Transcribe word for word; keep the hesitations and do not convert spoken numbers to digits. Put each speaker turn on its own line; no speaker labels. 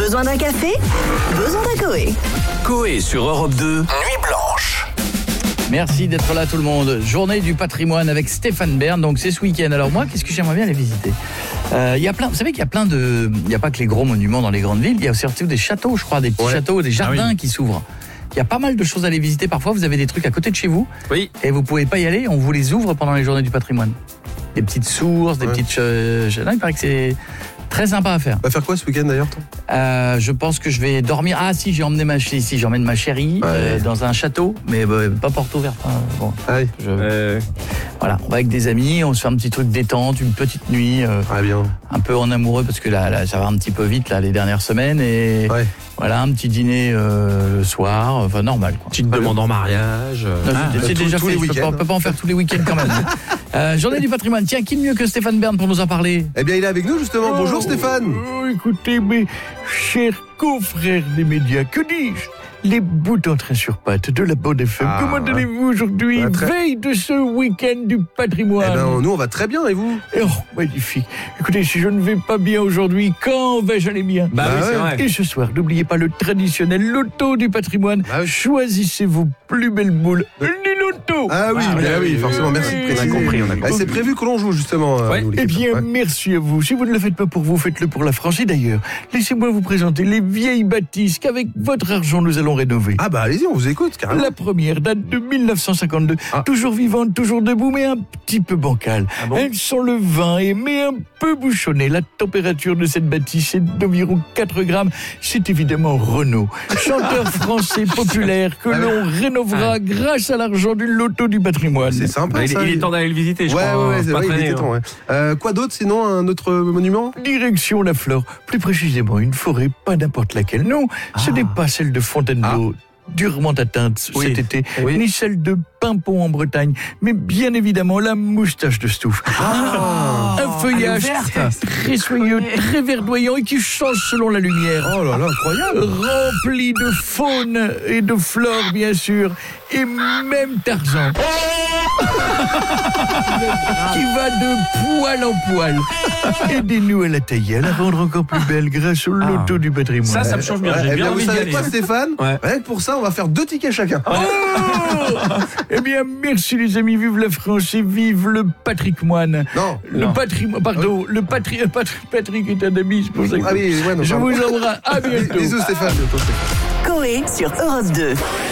Besoin d'un café? Besoin d'un Coé.
Coé sur Europe deux, Nuit Blanche.
Merci d'être là tout le monde. Journée du patrimoine avec Stéphane Bern, donc c'est ce week-end. Alors moi, qu'est-ce que j'aimerais bien aller visiter? Euh, il y a plein, vous savez qu'il y a plein de... Il n'y a pas que les gros monuments dans les grandes villes, il y a surtout des châteaux, je crois, des petits ouais. châteaux, des jardins ah oui. qui s'ouvrent. Il y a pas mal de choses à aller visiter. Parfois, vous avez des trucs à côté de chez vous oui. et vous pouvez pas y aller, on vous les ouvre pendant les journées du patrimoine. Des petites sources, des ouais. petites... Euh, non, il paraît que c'est... très sympa à faire.
Tu vas faire quoi ce week-end d'ailleurs toi
euh, Je pense que je vais dormir. Ah si, j'ai emmené ma chérie, si, j'emmène ma chérie ouais. euh, dans un château, mais bah, pas Porte Ouverte. Hein. Bon,
ah oui.
je... euh... Voilà, on va avec des amis, on se fait un petit truc détente, une petite nuit, euh,
ah, bien.
un peu en amoureux parce que là, là, ça va un petit peu vite là les dernières semaines et ouais. voilà un petit dîner euh, le soir, enfin normal. Quoi.
Petite demande en mariage.
Non, ah, c'est déjà fait. Je peux pas, peut pas en faire tous les week-ends quand même. euh, journée du patrimoine. Tiens, qui de mieux que Stéphane Bern pour nous en parler?
Eh bien, il est avec nous justement. Oh, bonjour Stéphane.
Oh, écoutez, mes chers confrères des médias, que dis-je? Les bouts en train sur pattes de la Bande F M. Ah, comment allez-vous aujourd'hui? Bah, très... Veille de ce week-end du patrimoine.
Eh ben, nous, on va très bien, et vous?
Oh, magnifique. Écoutez, si je ne vais pas bien aujourd'hui, quand vais-je aller bien?
Bah, bah oui, c'est vrai.
Et ce soir, n'oubliez pas le traditionnel loto du patrimoine. Bah, oui. Choisissez vos plus belles boules du loto.
Ah oui, ah, bah, oui, forcément, merci de préciser.
On a compris, on a compris.
Bah, c'est prévu que l'on joue, justement.
Ouais. Eh bien, ouais. merci à vous. Si vous ne le faites pas pour vous, faites-le pour la France. Et d'ailleurs, laissez-moi vous présenter les vieilles bâtisses qu'avec votre argent, nous allons rénover.
Ah bah allez-y, on vous écoute carrément.
La première date de mille neuf cent cinquante-deux, ah. toujours vivante, toujours debout, mais un petit peu bancale. Ah bon? Elles sont le vin et mais un peu bouchonnées. La température de cette bâtisse est d'environ quatre grammes. C'est évidemment Renaud, chanteur français populaire que ah l'on ouais. rénovera ah. grâce à l'argent du loto du patrimoine.
C'est sympa.
Bah,
ça,
il, il est temps d'aller le visiter, je
ouais,
crois.
Ouais, ouais, c'est vrai, il était temps. Ouais. Euh, quoi d'autre sinon, un autre monument?
Direction la Flore, plus précisément une forêt, pas n'importe laquelle. Non, ah. ce n'est pas celle de Fontainebleau. Ah. Durement atteinte oui. cet été, oui. ni celle de Pimpon en Bretagne, mais bien évidemment la moustache de Stouff.
Ah,
un feuillage très soyeux, très verdoyant et qui change selon la lumière.
Oh là là, incroyable!
Rempli de faune et de flore, bien sûr, et même Tarzan. qui va de poil en poil. Aidez-nous à la tailler, à la rendre encore plus belle grâce au loto ah. du patrimoine.
Ça, ça me change bien. J'ai
eh
bien
bien
envie
vous savez
aller.
quoi, Stéphane? Ouais. Rien que pour ça, on va faire deux tickets chacun.
Oh eh bien, merci les amis. Vive la France et vive le patrimoine.
Non.
Le patrimoine, pardon. Le patri, patri, Patrick est un ami, c'est pour ça que
ah oui, ouais, non,
je vous embrasse. À bientôt.
Bisous Stéphane.
Coé sur Europe deux.